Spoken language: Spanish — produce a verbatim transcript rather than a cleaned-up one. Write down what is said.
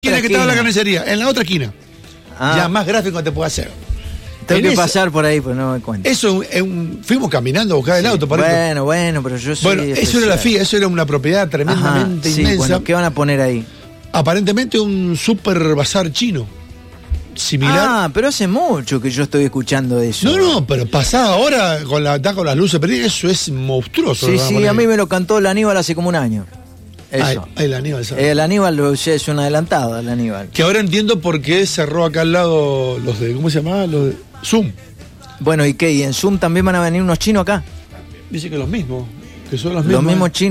esquina que estaba la carnicería, en la otra esquina. Ah. Ya más gráfico te puedo hacer. Tengo en que esa, pasar por ahí, pues no me cuento. Eso es un, fuimos caminando a buscar el sí, auto. Bueno, eso. bueno, pero yo soy Bueno, eso especial. era la F I A, eso era una propiedad tremendamente Ajá, sí, inmensa. Bueno, ¿qué van a poner ahí? Aparentemente un super bazar chino. Similar. Ah, pero hace mucho que yo estoy escuchando eso. No, no, pero pasada ahora con la con las luces perdidas, eso es monstruoso. Sí, sí, a mí me lo cantó el Aníbal hace como un año. Eso. Ay, ay, el Aníbal. ¿Sabes? El Aníbal lo, ya es un adelantado, el Aníbal. Que ahora entiendo por qué cerró acá al lado los de, ¿cómo se llamaba? Los de Zoom. Bueno, ¿y qué? ¿Y en Zoom también van a venir unos chinos acá? Dice que los mismos, que son los mismos. Los mismos chinos.